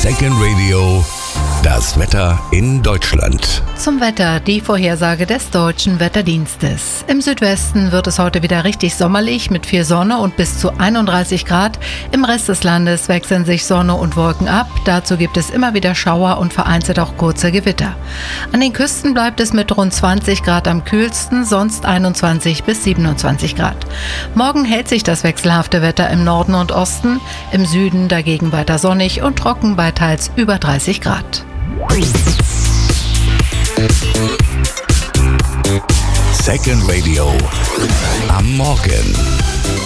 Second Radio, das Wetter in Deutschland. Zum Wetter die Vorhersage des Deutschen Wetterdienstes. Im Südwesten wird es heute wieder richtig sommerlich mit viel Sonne und bis zu 31 Grad. Im Rest des Landes wechseln sich Sonne und Wolken ab. Dazu gibt es immer wieder Schauer und vereinzelt auch kurze Gewitter. An den Küsten bleibt es mit rund 20 Grad am kühlsten, sonst 21 bis 27 Grad. Morgen hält sich das wechselhafte Wetter im Norden und Osten, im Süden dagegen weiter sonnig und trocken bei teils über 30 Grad. Second Radio am Morgen.